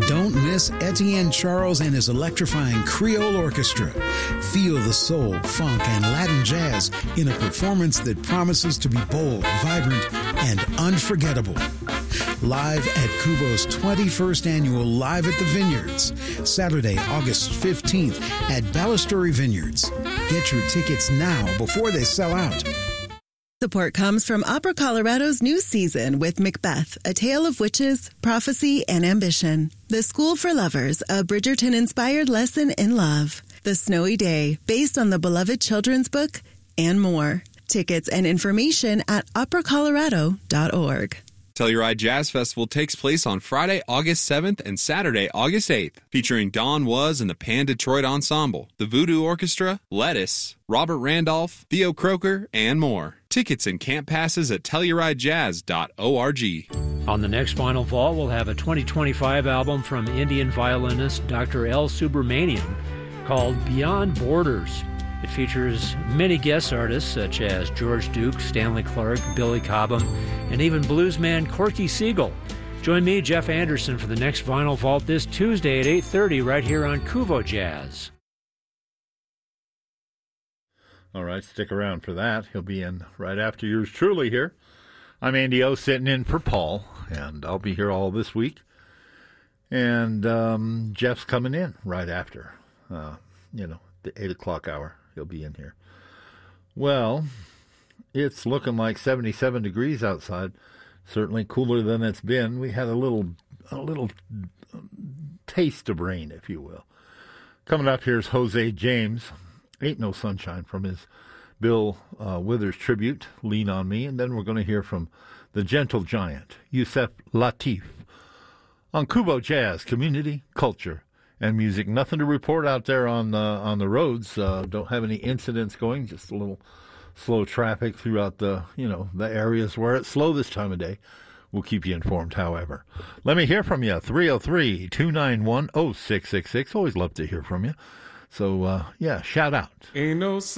Don't miss Etienne Charles and his electrifying Creole Orchestra. Feel the soul, funk, and Latin jazz in a performance that promises to be bold, vibrant, and unforgettable. Live at Kuvo's 21st annual Live at the Vineyards, Saturday, August 15th at Balustrade Vineyards. Get your tickets now before they sell out. Support comes from Opera Colorado's new season with Macbeth, A Tale of Witches, Prophecy, and Ambition. The School for Lovers, a Bridgerton-inspired lesson in love. The Snowy Day, based on the beloved children's book, and more. Tickets and information at operacolorado.org. Telluride Jazz Festival takes place on Friday, August 7th and Saturday, August 8th, featuring Don Was and the Pan Detroit Ensemble, the Voodoo Orchestra, Lettuce, Robert Randolph, Theo Croker, and more. Tickets and camp passes at TellurideJazz.org. On the next Vinyl Vault, we'll have a 2025 album from Indian violinist Dr. L. Subramanian called Beyond Borders. It features many guest artists such as George Duke, Stanley Clarke, Billy Cobham, and even bluesman Corky Siegel. Join me, Jeff Anderson, for the next Vinyl Vault this Tuesday at 8:30 right here on Kuvo Jazz. All right, stick around for that. He'll be in right after yours truly here. I'm Andy O, sitting in for Paul, and I'll be here all this week. And Jeff's coming in right after, the 8 o'clock hour. He'll be in here. Well, it's looking like 77 degrees outside. Certainly cooler than it's been. We had a little taste of rain, if you will. Coming up, here's Jose James. Ain't No Sunshine, from his Bill Withers tribute, Lean on Me. And then we're going to hear from the gentle giant, Yusef Lateef, on Kuvo Jazz, Community, Culture, and Music. Nothing to report out there on the roads. Don't have any incidents going, just a little slow traffic throughout the areas where it's slow this time of day. We'll keep you informed, however. Let me hear from you, 303-291-0666. Always love to hear from you. So, shout out. Ain't no